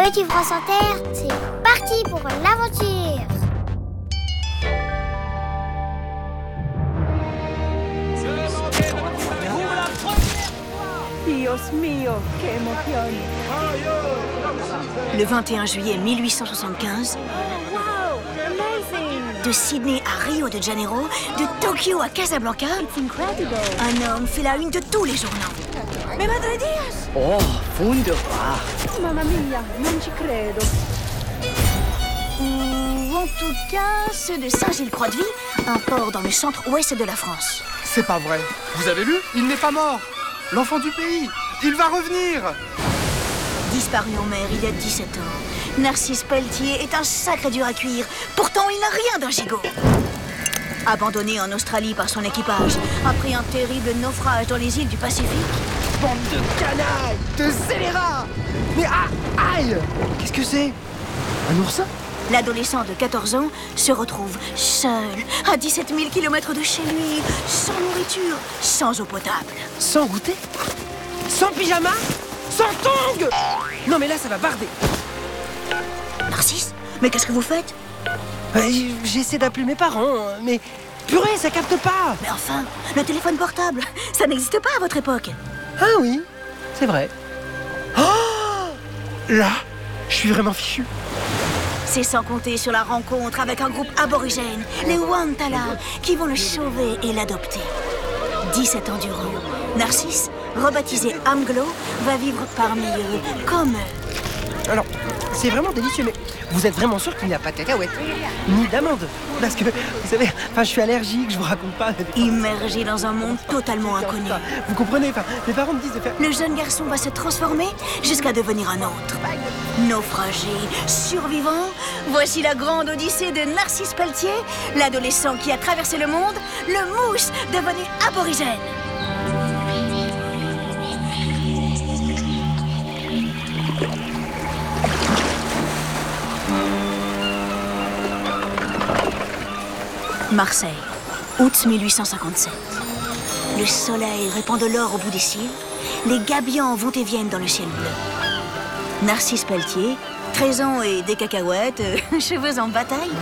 Petit France Inter, c'est parti pour l'aventure. Dios mio, que emoción! Le 21 juillet 1875, de Sydney à Rio de Janeiro, de Tokyo à Casablanca, un homme fait la une de tous les journaux. Mais Madre Diaz! Oh, wunderbar. Mamma mia, non ci credo. Ou en tout cas, ceux de Saint-Gilles-Croix-de-Vie, un port dans le centre-ouest de la France. C'est pas vrai. Vous avez lu? Il n'est pas mort. L'enfant du pays. Il va revenir. Disparu en mer il y a 17 ans, Narcisse Pelletier est un sacré dur à cuire. Pourtant, il n'a rien d'un gigot. Abandonné en Australie par son équipage, après un terrible naufrage dans les îles du Pacifique. Bande de canailles, de scélérats. Mais aïe. Qu'est-ce que c'est? Un oursin? L'adolescent de 14 ans se retrouve seul, à 17 000 km de chez lui, sans nourriture, sans eau potable. Sans goûter? Sans pyjama? Sans tongs? Non mais là ça va barder. Narcisse, mais qu'est-ce que vous faites? J'essaie d'appeler mes parents, mais purée, ça capte pas. Mais enfin, le téléphone portable, ça n'existe pas à votre époque. Ah oui, c'est vrai. Oh, là, je suis vraiment fichu. C'est sans compter sur la rencontre avec un groupe aborigène, les Wantala, qui vont le sauver et l'adopter. 17 ans durant, Narcisse, rebaptisé Amglo, va vivre parmi eux, comme eux. Alors, c'est vraiment délicieux, mais vous êtes vraiment sûr qu'il n'y a pas de cacahuètes ni d'amandes? Parce que, vous savez, je suis allergique, je vous raconte pas. Immergé dans un monde totalement inconnu. Vous comprenez, mes parents me disent de faire... Le jeune garçon va se transformer jusqu'à devenir un autre. Naufragé, survivant, voici la grande odyssée de Narcisse Pelletier, l'adolescent qui a traversé le monde, le mousse devenu aborigène. Marseille, août 1857. Le soleil répand de l'or au bout des cils. Les gabions vont et viennent dans le ciel bleu. Narcisse Pelletier, 13 ans et des cacahuètes, cheveux en bataille.